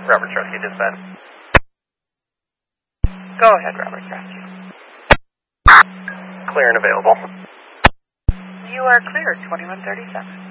Robert Rescue Dispatch. Go ahead, Robert Rescue. Clear and available. You are clear, 2137.